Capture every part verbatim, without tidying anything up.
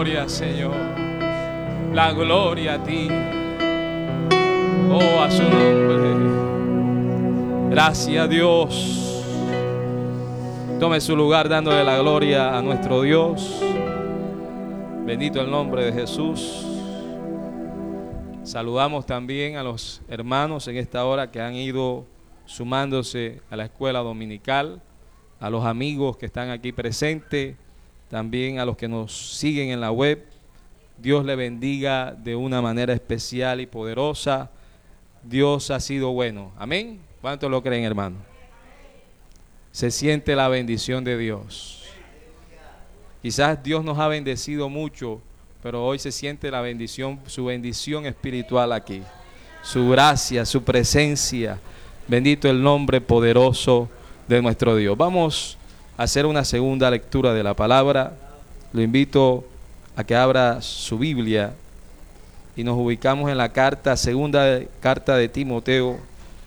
gloria, Señor. La gloria a ti. Oh, a su nombre. Gracias, Dios. Tome su lugar dándole la gloria a nuestro Dios. Bendito el nombre de Jesús. Saludamos también a los hermanos en esta hora que han ido sumándose a la escuela dominical, a los amigos que están aquí presentes, también a los que nos siguen en la web. Dios le bendiga de una manera especial y poderosa. Dios ha sido bueno. Amén. ¿Cuántos lo creen, hermano? Se siente la bendición de Dios. Quizás Dios nos ha bendecido mucho, pero hoy se siente la bendición, su bendición espiritual aquí. Su gracia, su presencia. Bendito el nombre poderoso de nuestro Dios. Vamos a hacer una segunda lectura de la palabra. Lo invito a que abra su Biblia y nos ubicamos en la carta, segunda carta de Timoteo,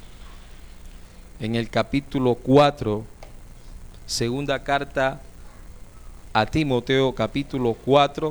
en el capítulo cuatro. Segunda carta a Timoteo, capítulo cuatro,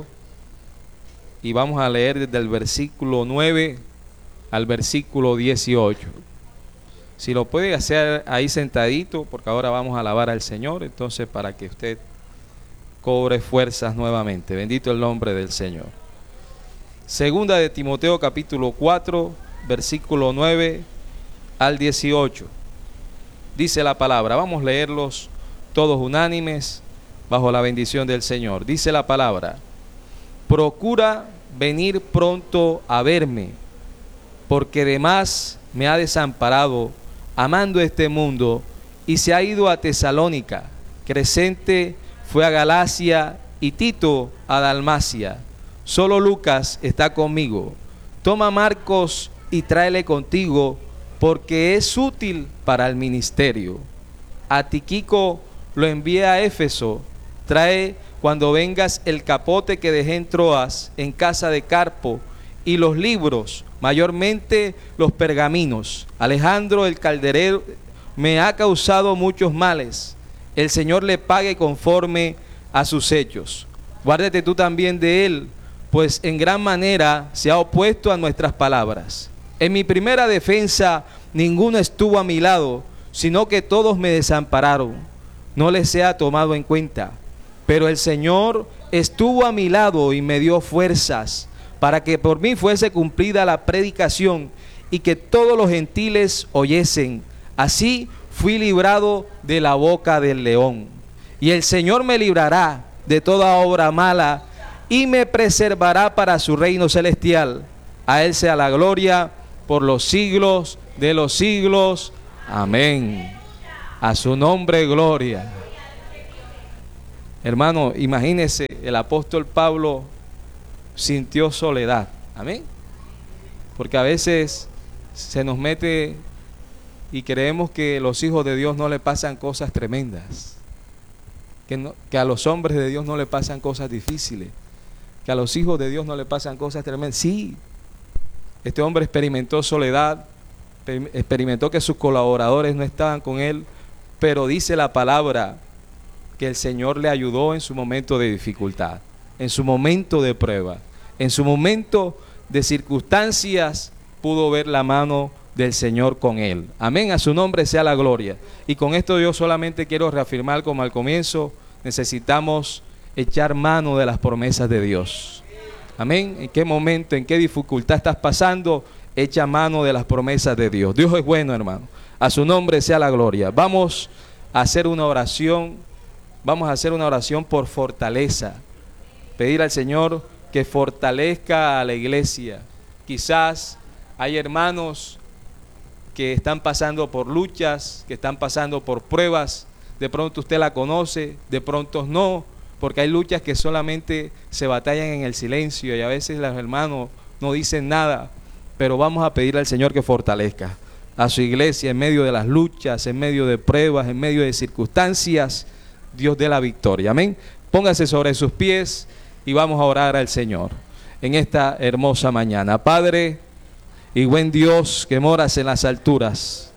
y vamos a leer desde el versículo nueve al versículo dieciocho. Si lo puede hacer ahí sentadito, porque ahora vamos a alabar al Señor, entonces para que usted cobre fuerzas nuevamente. Bendito el nombre del Señor. Segunda de Timoteo, capítulo cuatro, versículo nueve al dieciocho. Dice la palabra, vamos a leerlos todos unánimes bajo la bendición del Señor. Dice la palabra: procura venir pronto a verme, porque demás me ha desamparado, amando este mundo, y se ha ido a Tesalónica. Crescente fue a Galacia y Tito a Dalmacia. Solo Lucas está conmigo. Toma a Marcos y tráele contigo, porque es útil para el ministerio. A Tíquico lo envié a Éfeso. Trae cuando vengas el capote que dejé en Troas, en casa de Carpo, y los libros, mayormente los pergaminos. Alejandro el calderero me ha causado muchos males. El Señor le pague conforme a sus hechos. Guárdate tú también de él, pues en gran manera se ha opuesto a nuestras palabras. En mi primera defensa ninguno estuvo a mi lado, sino que todos me desampararon. No les sea tomado en cuenta. Pero el Señor estuvo a mi lado y me dio fuerzas para que por mí fuese cumplida la predicación y que todos los gentiles oyesen. Así fui librado de la boca del león. Y el Señor me librará de toda obra mala y me preservará para su reino celestial. A Él sea la gloria por los siglos de los siglos. Amén. A su nombre gloria. Hermano, imagínese, el apóstol Pablo sintió soledad. Amén. Porque a veces se nos mete y creemos que los hijos de Dios no le pasan cosas tremendas. Que, no, que a los hombres de Dios no le pasan cosas difíciles. Que a los hijos de Dios no le pasan cosas tremendas. Sí, este hombre experimentó soledad, experimentó que sus colaboradores no estaban con él, pero dice la palabra que el Señor le ayudó en su momento de dificultad, en su momento de prueba, en su momento de circunstancias, pudo ver la mano del Señor con él. Amén, a su nombre sea la gloria. Y con esto yo solamente quiero reafirmar, como al comienzo, necesitamos echar mano de las promesas de Dios. Amén. ¿En qué momento, en qué dificultad estás pasando? Echa mano de las promesas de Dios. Dios es bueno, hermano. A su nombre sea la gloria. Vamos a hacer una oración. Vamos a hacer una oración por fortaleza. Pedir al Señor que fortalezca a la iglesia. Quizás hay hermanos que están pasando por luchas, que están pasando por pruebas. De pronto usted la conoce, de pronto no, porque hay luchas que solamente se batallan en el silencio y a veces los hermanos no dicen nada. Pero vamos a pedir al Señor que fortalezca a su iglesia en medio de las luchas, en medio de pruebas, en medio de circunstancias. Dios dé la victoria. Amén. Póngase sobre sus pies y vamos a orar al Señor en esta hermosa mañana. Padre y buen Dios que moras en las alturas,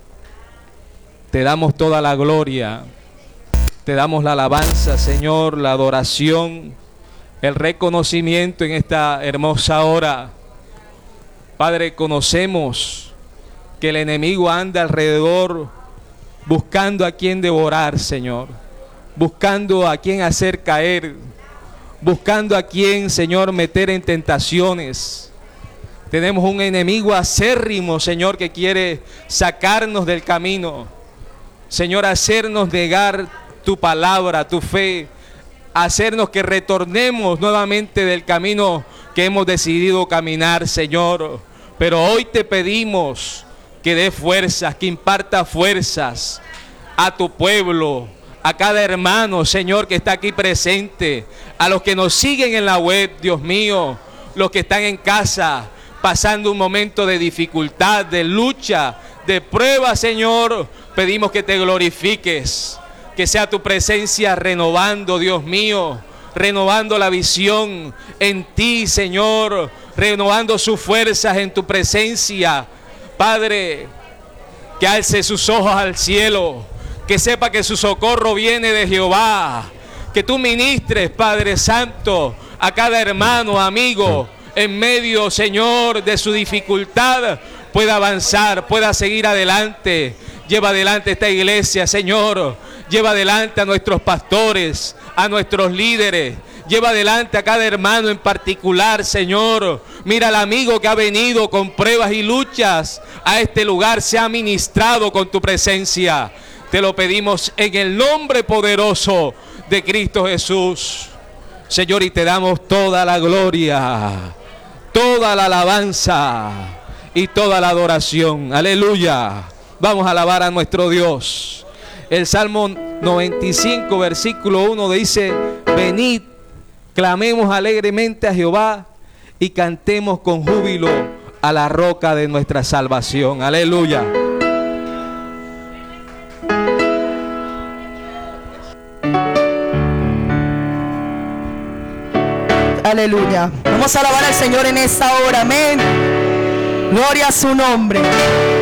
te damos toda la gloria, te damos la alabanza, Señor, la adoración el reconocimiento en esta hermosa hora. Padre, conocemos que el enemigo anda alrededor buscando a quien devorar, Señor, buscando a quien hacer caer, buscando a quien, Señor, meter en tentaciones. Tenemos un enemigo acérrimo, Señor, que quiere sacarnos del camino, Señor, hacernos negar tu palabra, tu fe, hacernos que retornemos nuevamente del camino que hemos decidido caminar, Señor. Pero hoy te pedimos que dé fuerzas, que imparta fuerzas a tu pueblo, a cada hermano, Señor, que está aquí presente, a los que nos siguen en la web, Dios mío, los que están en casa, pasando un momento de dificultad, de lucha, de prueba, Señor. Pedimos que te glorifiques, que sea tu presencia renovando, Dios mío, renovando la visión en ti, Señor, renovando sus fuerzas en tu presencia. Padre, que alce sus ojos al cielo, que sepa que su socorro viene de Jehová, que tú ministres, Padre Santo, a cada hermano, amigo, en medio, Señor, de su dificultad, pueda avanzar, pueda seguir adelante. Lleva adelante esta iglesia, Señor. Lleva adelante a nuestros pastores, a nuestros líderes. Lleva adelante a cada hermano en particular, Señor. Mira al amigo que ha venido con pruebas y luchas a este lugar, se ha ministrado con tu presencia. Te lo pedimos en el nombre poderoso de Cristo Jesús, Señor, y te damos toda la gloria, toda la alabanza y toda la adoración. Aleluya. Vamos a alabar a nuestro Dios. El Salmo noventa y cinco, versículo uno dice: venid, clamemos alegremente a Jehová y cantemos con júbilo a la roca de nuestra salvación. Aleluya. Aleluya. Vamos a alabar al Señor en esta hora. Amén. Gloria a su nombre.